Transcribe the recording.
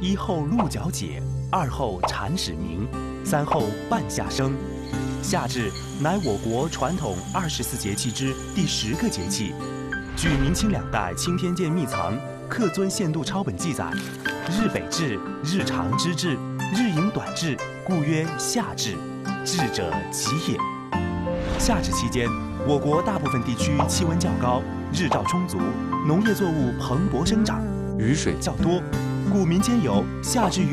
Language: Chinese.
一后鹿角解，二后蝉始鸣，三后半夏生。夏至乃我国传统24节气之第10个节气。据明清2代钦天监秘藏《客尊献度抄本》记载，日北至，日长之至，日影短至，故曰夏至。至者极也。夏至期间，我国大部分地区气温较高，日照充足，农业作物蓬勃生长，雨水较多，故民间有夏至